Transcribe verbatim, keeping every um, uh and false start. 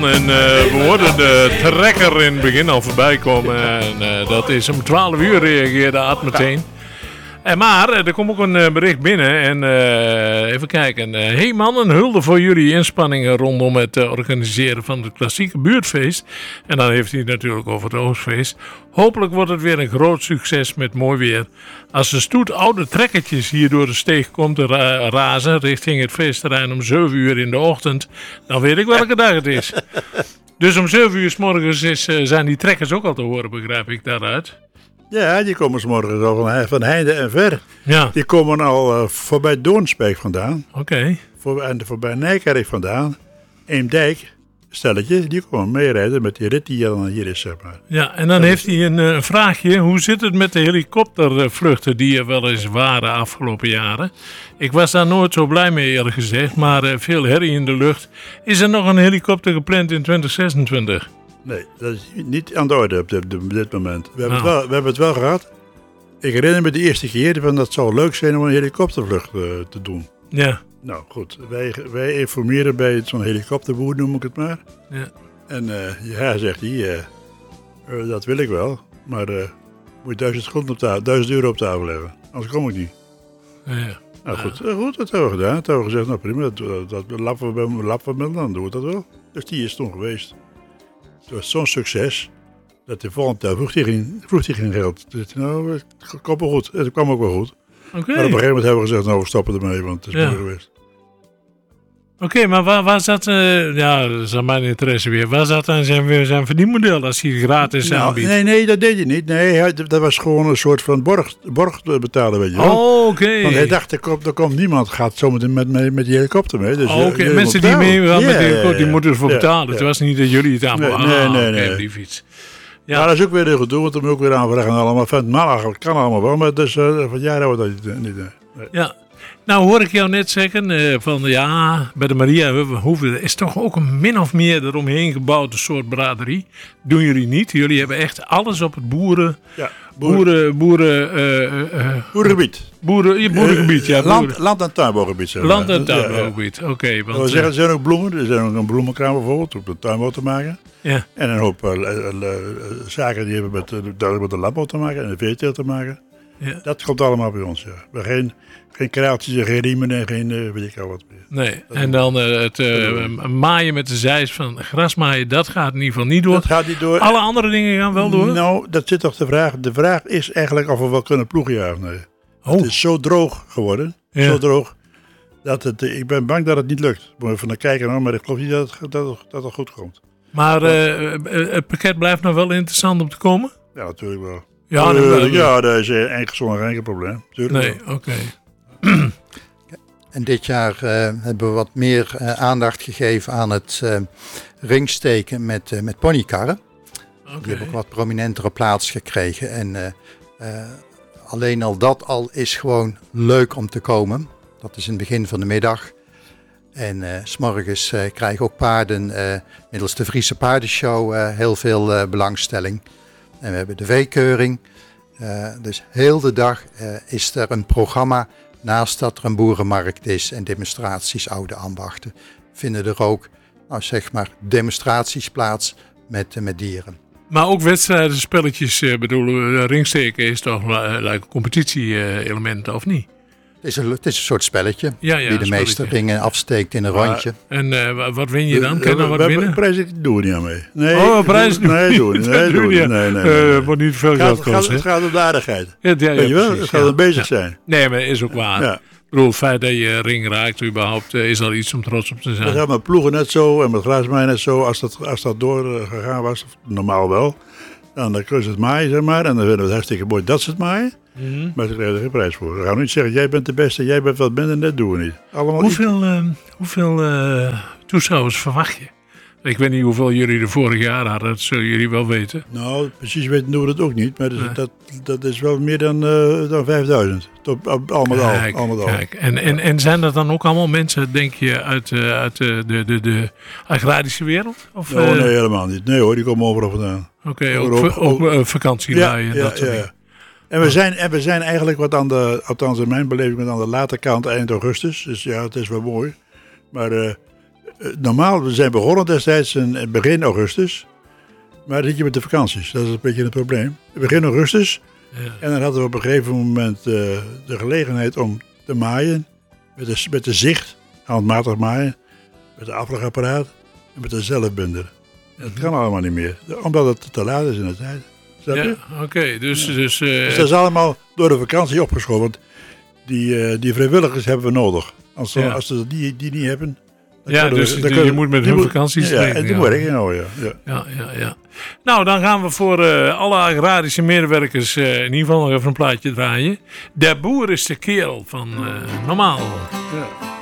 En uh, we hoorden de trekker in het begin al voorbij komen. En uh, dat is om twaalf uur reageerde Ad meteen. En maar, er komt ook een uh, bericht binnen. En uh, even kijken. Hé uh, hey man, een hulde voor jullie inspanningen rondom het uh, organiseren van het klassieke buurtfeest. En dan heeft hij het natuurlijk over het Oostfeest. Hopelijk wordt het weer een groot succes met mooi weer. Als de stoet oude trekkertjes hier door de steeg komt te ra- razen richting het feestterrein om zeven uur in de ochtend, dan weet ik welke dag het is. Dus om zeven uur 's morgens is, uh, zijn die trekkers ook al te horen, begrijp ik daaruit. Ja, die komen 's morgens al van, van heinde en ver. Ja. Die komen al uh, voorbij Doornsbeek vandaan. Oké. Okay. Voor, en voorbij Nijkerk vandaan. Eemdijk, stelletje, die komen meerijden met die rit die dan hier is, zeg maar. Ja, en dan heeft hij een uh, vraagje. Hoe zit het met de helikoptervluchten die er wel eens waren afgelopen jaren? Ik was daar nooit zo blij mee, eerlijk gezegd. Maar uh, veel herrie in de lucht. Is er nog een helikopter gepland in twintig zesentwintig? Nee, dat is niet aan de orde op dit, op dit moment. We hebben, nou. het wel, we hebben het wel gehad. Ik herinner me de eerste keer van dat zou leuk zijn om een helikoptervlucht uh, te doen. Ja. Nou goed, wij, wij informeren bij zo'n helikopterboer, noem ik het maar. Ja. En uh, ja, zegt hij, uh, uh, dat wil ik wel, maar uh, moet je duizend, gulden op tafel, duizend euro op tafel leggen. Anders kom ik niet. Ja, ja. Nou goed, ja. goed, dat hebben we gedaan. Dat hebben we gezegd, nou prima, dat, dat, dat lappen we bij lappen we dan doen we dat wel. Dus die is toen geweest. Het was zo'n succes dat de volgende tijd vroeg hij geen, vroeg hij geen geld. Dus nou, het kwam wel goed. Het kwam ook wel goed. Okay. Maar op een gegeven moment hebben we gezegd, nou we stoppen ermee, want het is ja. mooi geweest. Oké, okay, maar waar, waar zat, uh, ja, dat is aan mijn interesse weer. Waar zat dan zijn, zijn verdienmodel als hij gratis nou, aanbiedt? Nee, nee, dat deed hij niet. Nee, hij, dat was gewoon een soort van borg, borg betalen, weet je wel. Oh, oké. Okay. Want hij dacht, er komt, er komt niemand, gaat zo met, met, met, met die helikopter mee. Dus oh, oké, okay. Mensen die mee gaan ja, met die helikopter, die moeten ervoor ja, betalen. Ja. Het was niet dat jullie het aanboden. Nee, nee, ah, nee. Okay, nee. die fiets. Ja. Maar dat is ook weer een gedoe, want dan moet ook weer aanvragen allemaal. Van, maar kan allemaal wel, maar dus, uh, van jaren wordt dat niet. niet nee. Ja. Nou hoor ik jou net zeggen uh, van ja, bij de Maria Hoeve is toch ook een min of meer eromheen gebouwd een soort braderie. Doen jullie niet? Jullie hebben echt alles op het boeren, ja, boeren, boeren, boeren uh, uh, boerengebied. Boeren, ja, boerengebied, ja. Land, boeren. land- en tuinbouwgebied. Zeg maar. Land- en tuinbouwgebied, ja, ja. oké. Okay, we zeggen, er zijn ook bloemen, er zijn ook een bloemenkraam bijvoorbeeld, om de tuinbouw te maken. Ja. En een hoop uh, uh, uh, zaken die hebben met, uh, met de landbouw te maken en de veeteelt te maken. Ja. Dat komt allemaal bij ons, ja. We geen, geen kraaltjes en geen riemen en geen uh, weet ik al wat meer. Nee, dat en dan uh, het uh, maaien met de zeis van grasmaaien, dat gaat in ieder geval niet door. Dat gaat niet door. Alle andere dingen gaan wel door? Nou, dat zit toch de vraag. De vraag is eigenlijk of we wel kunnen ploegen, ja of nee. Oh. Het is zo droog geworden, ja. zo droog, dat het, ik ben bang dat het niet lukt. We even naar kijken, nou, maar ik geloof niet dat het, dat, dat het goed komt. Maar uh, het pakket blijft nog wel interessant om te komen? Ja, natuurlijk wel. Ja, uh, wel. ja dat is eigenlijk zonder enkel probleem. Tuurlijk nee, oké. Okay. En dit jaar uh, hebben we wat meer uh, aandacht gegeven aan het uh, ringsteken met, uh, met ponykarren. Okay. Die hebben ook wat prominentere plaats gekregen. En uh, uh, alleen al dat al is gewoon leuk om te komen. Dat is in het begin van de middag. En uh, 's morgens uh, krijgen ook paarden uh, middels de Friese paardenshow uh, heel veel uh, belangstelling. En we hebben de veekeuring. Uh, dus heel de dag uh, is er een programma. Naast dat er een boerenmarkt is en demonstraties, oude ambachten, vinden er ook, nou zeg maar, demonstraties plaats met, uh, met dieren. Maar ook wedstrijden, spelletjes, uh, bedoel, uh, ringsteken is toch uh, like competitie-element, uh, of niet? Het is, een, het is een soort spelletje, ja, ja, die de meeste ringen afsteekt in een ja. Ja. rondje. En uh, wat win je dan? Kan je dan wat we, winnen? Prijs doen we niet aan mee. Nee, oh, prijs doen Nee, doen we niet. Nee, doen we niet. Nee, nee, nee. Uh, wordt niet veel geld kosten. Het gaat om de aardigheid. Ja, ja, ja, Weet je wel? precies, het gaat ja. om bezig ja. zijn. Nee, maar dat is ook waar. Ja. Ik bedoel, het feit dat je ring raakt überhaupt, uh, is al iets om trots op te zijn. Dat gaat met ploegen net zo en met grasmaaien net zo. Als dat, als dat doorgegaan was, normaal wel, dan kun je het maaien, zeg maar. En dan vinden we het hartstikke mooi dat ze het maaien. Mm-hmm. Maar ze krijgen er geen prijs voor. We gaan niet zeggen, jij bent de beste, jij bent wat minder, dat doen we niet. Allemaal hoeveel uh, hoeveel uh, toeschouwers verwacht je? Ik weet niet hoeveel jullie er vorig jaar hadden, dat zullen jullie wel weten. Nou, precies weten doen we dat ook niet. Maar nee. dat, dat is wel meer dan, uh, dan vijfduizend. Tot, allemaal kijk, al. Allemaal kijk. En, en, en zijn dat dan ook allemaal mensen, denk je, uit, uh, uit uh, de, de, de agrarische wereld? Of, no, uh, nee, helemaal niet. Nee hoor, die komen overal vandaan. Oké, okay, ook, ook, ook uh, vakantielui ja, en ja, dat soort ja. dingen. En we, zijn, en we zijn eigenlijk wat aan de, althans in mijn beleving, aan de late kant eind augustus. Dus ja, het is wel mooi. Maar uh, Uh, normaal, we zijn begonnen destijds in begin augustus. Maar dit je met de vakanties, dat is een beetje het probleem. Begin augustus. Ja. En dan hadden we op een gegeven moment uh, de gelegenheid om te maaien. Met de, met de zicht, handmatig maaien. Met de afvlagapparaat en met de zelfbinder. Dat kan allemaal niet meer, omdat het te laat is in de tijd. Snap je? Ja, oké. Okay, dus, ja. dus, uh, dus dat is allemaal door de vakantie opgeschoven. Want die, uh, die vrijwilligers hebben we nodig. Als, ja. als ze die, die niet hebben... Ja, dus we, je, je moet met hun moet, vakanties ja, rekenen. Ja, die moet rekening houden, ja. Ja. Ja, ja, ja. Nou, dan gaan we voor uh, alle agrarische medewerkers uh, in ieder geval nog even een plaatje draaien. De boer is de kerel van uh, Normaal. Ja.